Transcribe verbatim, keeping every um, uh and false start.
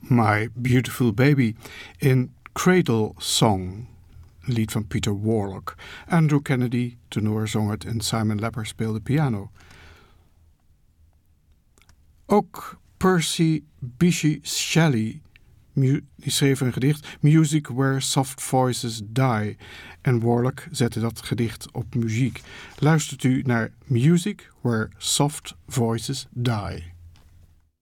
My Beautiful Baby in Cradle Song, een lied van Peter Warlock. Andrew Kennedy, tenor, zong het en Simon Lepper speelde piano. Ook Percy Bysshe Shelley mu- die schreef een gedicht, Music Where Soft Voices Die. En Warlock zette dat gedicht op muziek. Luistert u naar Music Where Soft Voices Die.